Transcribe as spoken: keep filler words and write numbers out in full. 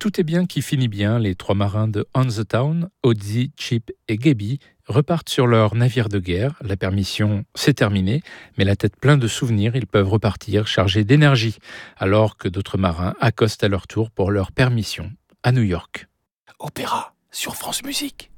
Tout est bien qui finit bien. Les trois marins de On the Town, Ozzy, Chip et Gaby, repartent sur leur navire de guerre. La permission, c'est terminé, mais la tête pleine de souvenirs, ils peuvent repartir chargés d'énergie, alors que d'autres marins accostent à leur tour pour leur permission à New York. Opéra sur France Musique.